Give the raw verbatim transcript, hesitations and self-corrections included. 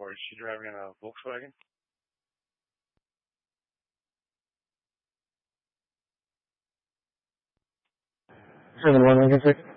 for? Is she driving in a Volkswagen? seven one, I guess.